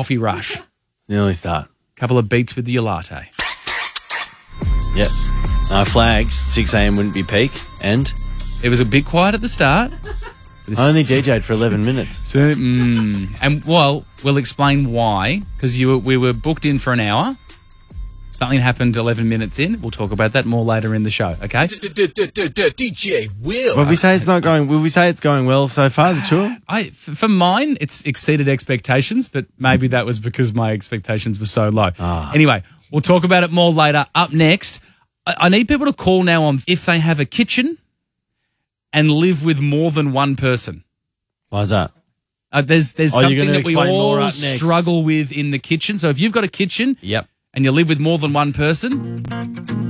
coffee rush. The early start. Couple of beats with your latte. Yep. I flagged 6 a.m. wouldn't be peak, and It was a bit quiet at the start. I only DJ'd for 11 minutes. So, and well, we'll explain why. Because we were booked in for an hour. Something happened 11 minutes in. We'll talk about that more later in the show. Okay. DJ Will. Will we say it's not going? Will we say it's going well so far? The tour? For mine, it's exceeded expectations, but maybe that was because my expectations were so low. Anyway, we'll talk about it more later. Up next, I need people to call now on if they have a kitchen and live with more than one person. Why's that? There's something that we explain more all up next. struggle with in the kitchen. So if you've got a kitchen Yep. and you live with more than one person,